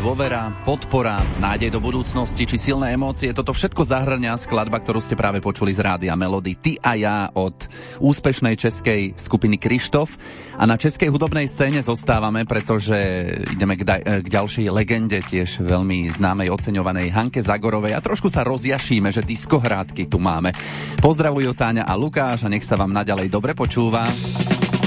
dôvera, podpora, nádej do budúcnosti či silné emócie, toto všetko zahrňa skladba, ktorú ste práve počuli z Rádia Melody Ty a ja od úspešnej českej skupiny Krištof. A na českej hudobnej scéne zostávame, pretože ideme k ďalšej legende, tiež veľmi známej, oceňovanej Hanke Zagorovej a trošku sa rozjašíme, že diskohrádky tu máme. Pozdravujú Táňa a Lukáš a nech sa vám naďalej dobre počúva.